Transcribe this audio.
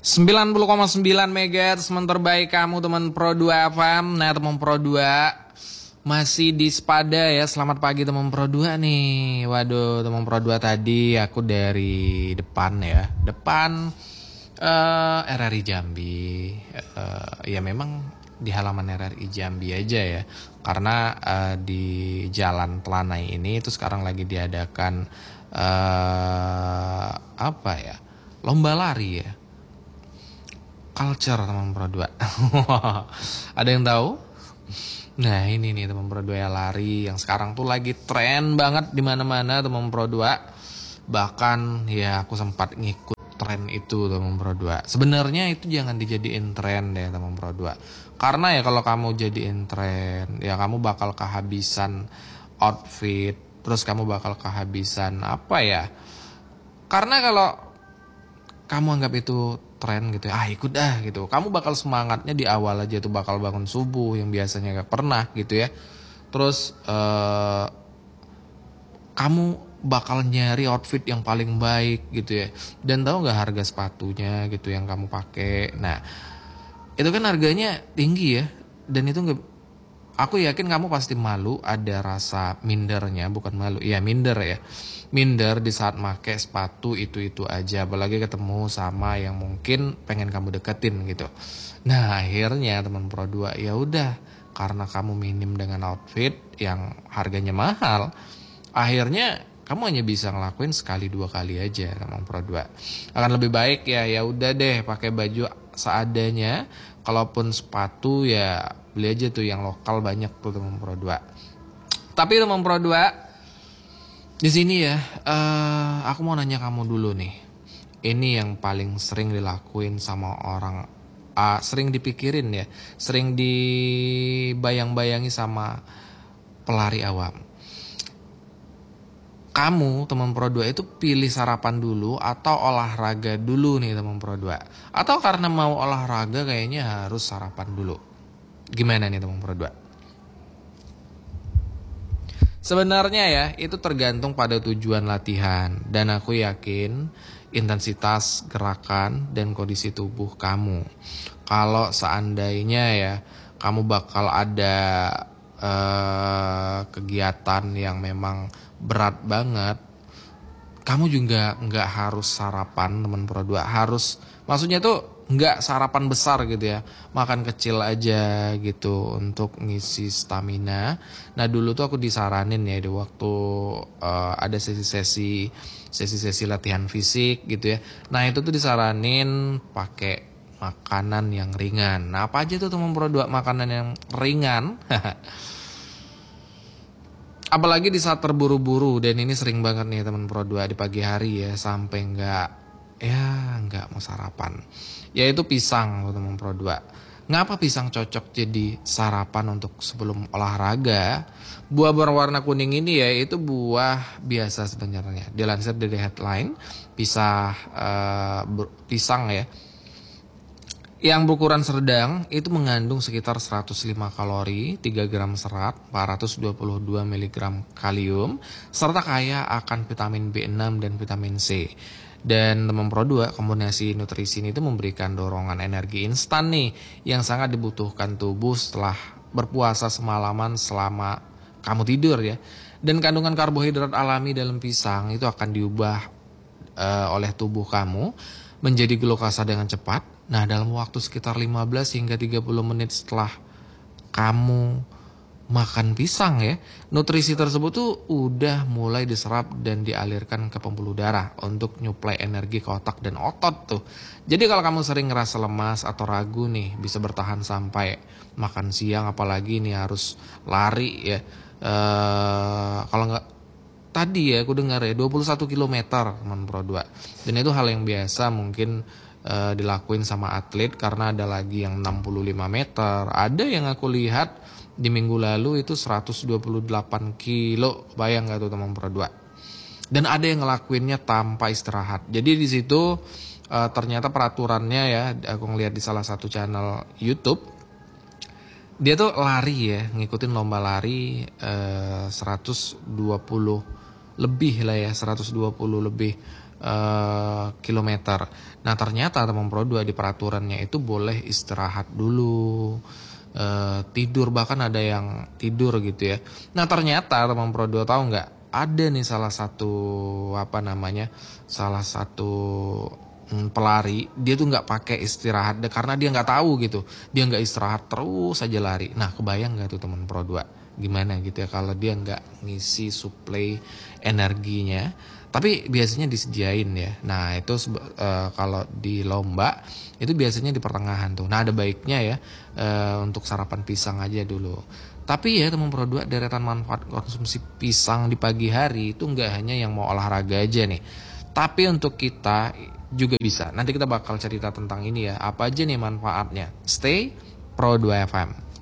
90,9 MHz teman terbaik kamu teman Pro 2 FM. Nah teman Pro 2 masih di Sepada ya. Selamat pagi teman Pro 2 nih. Waduh teman Pro 2 tadi aku dari depan ya. Depan RRI Jambi. Ya memang di halaman RRI Jambi aja ya. Karena di Jalan Telanai ini itu sekarang lagi diadakan apa ya? Lomba lari ya. Culture teman Pro 2. Ada yang tahu? Nah ini nih teman Pro 2 ya, lari yang sekarang tuh lagi tren banget di mana-mana teman Pro 2. Bahkan ya aku sempat ngikut tren itu teman Pro 2. Sebenarnya itu jangan dijadiin tren deh teman Pro 2. Karena ya kalau kamu jadiin tren ya kamu bakal kehabisan outfit. Terus kamu bakal kehabisan apa ya? Karena kalau kamu anggap itu tren gitu ya, ikut dah gitu. Kamu bakal semangatnya di awal aja tuh bakal bangun subuh yang biasanya gak pernah gitu ya. Terus kamu bakal nyari outfit yang paling baik gitu ya. Dan tahu gak harga sepatunya gitu yang kamu pakai. Nah itu kan harganya tinggi ya. Dan itu gak, aku yakin kamu pasti malu, ada rasa mindernya, bukan malu, ya minder ya. Minder di saat make sepatu itu aja, apalagi ketemu sama yang mungkin pengen kamu deketin gitu. Nah akhirnya teman Pro 2 ya udah, karena kamu minim dengan outfit yang harganya mahal, akhirnya kamu hanya bisa ngelakuin sekali dua kali aja teman Pro 2. Akan lebih baik ya udah deh pakai baju seadanya. Kalaupun sepatu ya beli aja tuh yang lokal, banyak tuh teman Pro 2. Tapi teman Pro 2 di sini ya, aku mau nanya kamu dulu nih. Ini yang paling sering dilakuin sama orang, sering dipikirin ya, sering dibayang-bayangi sama pelari awam. Kamu teman Pro 2 itu pilih sarapan dulu atau olahraga dulu nih teman Pro 2? Atau karena mau olahraga kayaknya harus sarapan dulu? Gimana nih teman Pro 2? Sebenarnya ya itu tergantung pada tujuan latihan. Dan aku yakin intensitas gerakan dan kondisi tubuh kamu. Kalau seandainya ya kamu bakal ada kegiatan yang memang berat banget, kamu juga nggak harus sarapan teman Pro 2. Harus, maksudnya tuh nggak sarapan besar gitu ya, makan kecil aja gitu untuk ngisi stamina. Nah dulu tuh aku disaranin ya di waktu ada sesi-sesi latihan fisik gitu ya. Nah itu tuh disaranin pakai makanan yang ringan. Nah apa aja tuh teman Pro 2 makanan yang ringan? Apalagi di saat terburu-buru, dan ini sering banget nih teman Pro 2 di pagi hari ya, sampai nggak mau sarapan. Yaitu pisang teman Pro 2. Ngapa pisang cocok jadi sarapan untuk sebelum olahraga? Buah berwarna kuning ini ya itu buah biasa sebenarnya. Dilansir dari headline, pisang ya yang berukuran sedang itu mengandung sekitar 105 kalori, 3 gram serat, 422 mg kalium, serta kaya akan vitamin B6 dan vitamin C. Dan teman Pro 2, kombinasi nutrisi ini itu memberikan dorongan energi instan nih yang sangat dibutuhkan tubuh setelah berpuasa semalaman selama kamu tidur ya. Dan kandungan karbohidrat alami dalam pisang itu akan diubah oleh tubuh kamu menjadi glukasa dengan cepat. Nah dalam waktu sekitar 15 hingga 30 menit setelah kamu makan pisang ya, nutrisi tersebut tuh udah mulai diserap dan dialirkan ke pembuluh darah untuk nyuplai energi ke otak dan otot tuh. Jadi kalau kamu sering ngerasa lemas atau ragu nih, bisa bertahan sampai makan siang, apalagi nih harus lari ya. Kalau nggak, tadi ya aku dengar ya 21 km teman Pro 2. Dan itu hal yang biasa mungkin dilakuin sama atlet, karena ada lagi yang 65 meter. Ada yang aku lihat di minggu lalu itu 128 kilo. Bayang gak tuh teman Pro 2? Dan ada yang ngelakuinnya tanpa istirahat. Jadi di situ ternyata peraturannya ya, aku ngeliat di salah satu channel YouTube, dia tuh lari ya, ngikutin lomba lari 120 lebih lah ya, 120 lebih kilometer. Nah ternyata teman Pro 2 di peraturannya itu boleh istirahat dulu, tidur, bahkan ada yang tidur gitu ya. Nah ternyata teman Pro 2 tahu nggak, ada nih salah satu pelari, dia tuh nggak pakai istirahat karena dia nggak tahu gitu, dia nggak istirahat terus aja lari. Nah kebayang nggak tuh teman Pro 2 gimana gitu ya kalau dia nggak ngisi suplai energinya, tapi biasanya disediain ya. Nah itu kalau di lomba itu biasanya di pertengahan tuh. Nah ada baiknya ya untuk sarapan pisang aja dulu. Tapi ya teman Pro 2, deretan manfaat konsumsi pisang di pagi hari itu nggak hanya yang mau olahraga aja nih, tapi untuk kita juga bisa. Nanti kita bakal cerita tentang ini ya, apa aja nih manfaatnya. Stay Pro 2 FM.